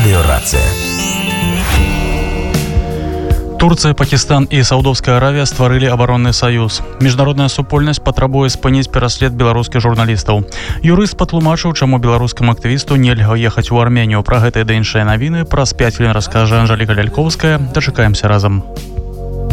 Радыёрацыя. Турцыя, Пакістан і Саудовская Аравія стварылі абаронны саюз. Міжнародная супольнасць патрабуе спыніць пераслед беларускіх журналістаў. Юрыст патлумачыў, чаму беларускаму актывісту нельга ехаць у Арменію. Пра гэта і да іншыя навіны праз 5 хвілін раскажа Анжеліка Ляльковская. Дачакаемся разам.